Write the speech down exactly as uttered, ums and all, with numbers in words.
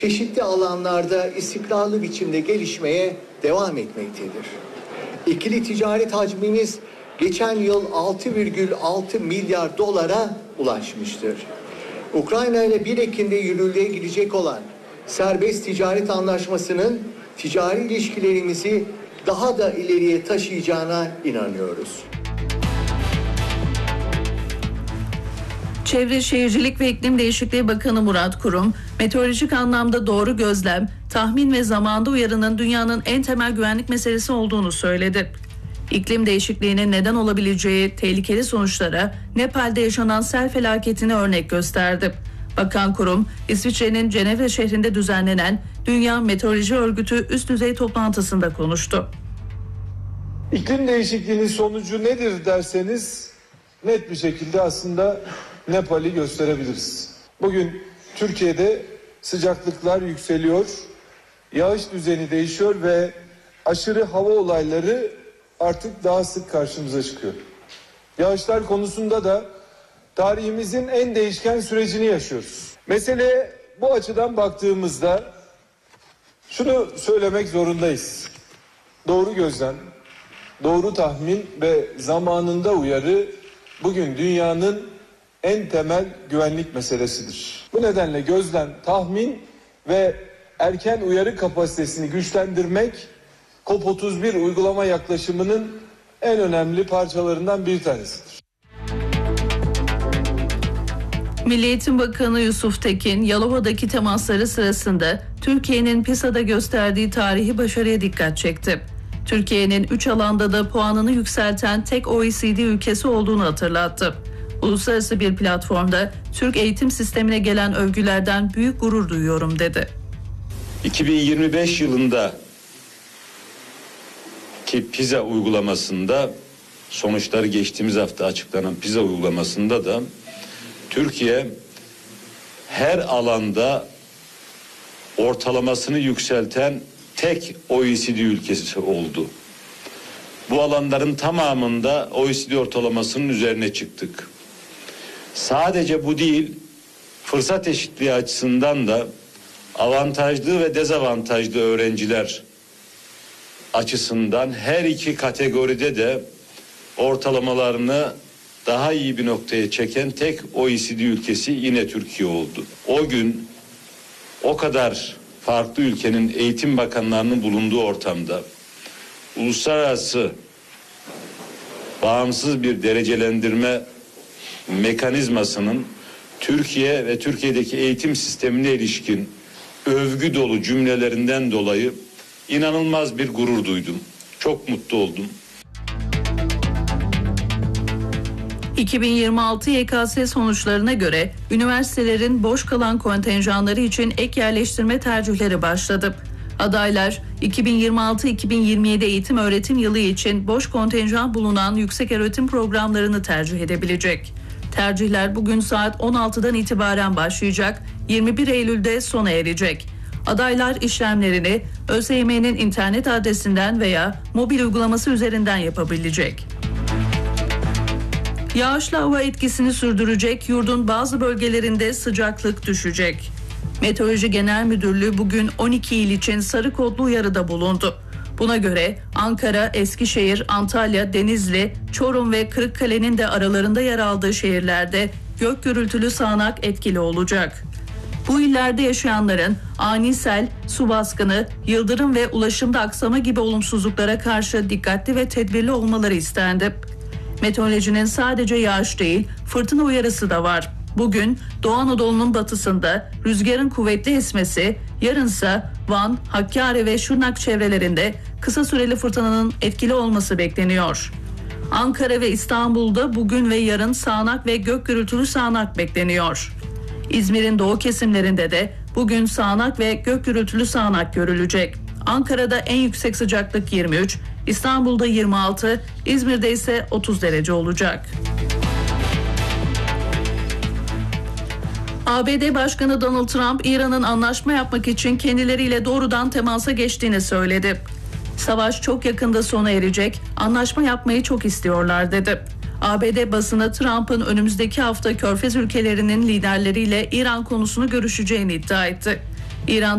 çeşitli alanlarda istikrarlı biçimde gelişmeye devam etmektedir. İkili ticaret hacmimiz geçen yıl altı virgül altı milyar dolara ulaşmıştır. Ukrayna ile bir Ekim'de yürürlüğe girecek olan serbest ticaret anlaşmasının ticari ilişkilerimizi daha da ileriye taşıyacağına inanıyoruz. Çevre Şehircilik ve İklim Değişikliği Bakanı Murat Kurum, meteorolojik anlamda doğru gözlem, tahmin ve zamanda uyarının dünyanın en temel güvenlik meselesi olduğunu söyledi. İklim değişikliğinin neden olabileceği tehlikeli sonuçlara Nepal'de yaşanan sel felaketini örnek gösterdi. Bakan Kurum, İsviçre'nin Cenevre şehrinde düzenlenen Dünya Meteoroloji Örgütü üst düzey toplantısında konuştu. İklim değişikliğinin sonucu nedir derseniz net bir şekilde aslında Nepal'i gösterebiliriz. Bugün Türkiye'de sıcaklıklar yükseliyor, yağış düzeni değişiyor ve aşırı hava olayları artık daha sık karşımıza çıkıyor. Yağışlar konusunda da tarihimizin en değişken sürecini yaşıyoruz. Meseleye bu açıdan baktığımızda şunu söylemek zorundayız. Doğru gözlem, doğru tahmin ve zamanında uyarı bugün dünyanın en temel güvenlik meselesidir. Bu nedenle gözlem, tahmin ve erken uyarı kapasitesini güçlendirmek COP otuz bir uygulama yaklaşımının en önemli parçalarından bir tanesidir. Milli Eğitim Bakanı Yusuf Tekin, Yalova'daki temasları sırasında Türkiye'nin PISA'da gösterdiği tarihi başarıya dikkat çekti. Türkiye'nin üç alanda da puanını yükselten tek O E C D ülkesi olduğunu hatırlattı. Uluslararası bir platformda Türk eğitim sistemine gelen övgülerden büyük gurur duyuyorum dedi. iki bin yirmi beş yılında ki PISA uygulamasında, sonuçları geçtiğimiz hafta açıklanan PISA uygulamasında da Türkiye her alanda ortalamasını yükselten tek O E C D ülkesi oldu. Bu alanların tamamında O E C D ortalamasının üzerine çıktık. Sadece bu değil, fırsat eşitliği açısından da avantajlı ve dezavantajlı öğrenciler açısından her iki kategoride de ortalamalarını daha iyi bir noktaya çeken tek O E C D ülkesi yine Türkiye oldu. O gün o kadar farklı ülkenin eğitim bakanlarının bulunduğu ortamda uluslararası bağımsız bir derecelendirme mekanizmasının Türkiye ve Türkiye'deki eğitim sistemine ilişkin övgü dolu cümlelerinden dolayı inanılmaz bir gurur duydum. Çok mutlu oldum. iki bin yirmi altı Y K S sonuçlarına göre üniversitelerin boş kalan kontenjanları için ek yerleştirme tercihleri başladı. Adaylar iki bin yirmi altı iki bin yirmi yedi eğitim öğretim yılı için boş kontenjan bulunan yükseköğretim programlarını tercih edebilecek. Tercihler bugün saat on altıdan itibaren başlayacak, yirmi bir Eylül'de sona erecek. Adaylar işlemlerini ÖSYM'nin internet adresinden veya mobil uygulaması üzerinden yapabilecek. Yağışlı hava etkisini sürdürecek, yurdun bazı bölgelerinde sıcaklık düşecek. Meteoroloji Genel Müdürlüğü bugün on iki il için sarı kodlu uyarıda bulundu. Buna göre Ankara, Eskişehir, Antalya, Denizli, Çorum ve Kırıkkale'nin de aralarında yer aldığı şehirlerde gök gürültülü sağanak etkili olacak. Bu illerde yaşayanların ani sel, su baskını, yıldırım ve ulaşımda aksama gibi olumsuzluklara karşı dikkatli ve tedbirli olmaları istendi. Meteorolojinin sadece yağış değil, fırtına uyarısı da var. Bugün Doğu Anadolu'nun batısında rüzgarın kuvvetli esmesi, yarınsa Van, Hakkari ve Şırnak çevrelerinde kısa süreli fırtınanın etkili olması bekleniyor. Ankara ve İstanbul'da bugün ve yarın sağanak ve gök gürültülü sağanak bekleniyor. İzmir'in doğu kesimlerinde de bugün sağanak ve gök gürültülü sağanak görülecek. Ankara'da en yüksek sıcaklık yirmi üç, İstanbul'da yirmi altı, İzmir'de ise otuz derece olacak. A B D Başkanı Donald Trump, İran'ın anlaşma yapmak için kendileriyle doğrudan temasa geçtiğini söyledi. Savaş çok yakında sona erecek, anlaşma yapmayı çok istiyorlar dedi. A B D basını Trump'ın önümüzdeki hafta Körfez ülkelerinin liderleriyle İran konusunu görüşeceğini iddia etti. İran